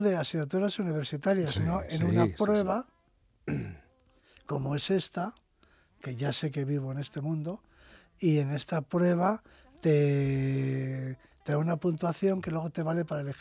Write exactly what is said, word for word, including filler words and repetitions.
de asignaturas universitarias, Sí, ¿no? En sí, una sí, sí. prueba como es esta, que ya sé que vivo en este mundo, y en esta prueba te, te da una puntuación que luego te vale para elegir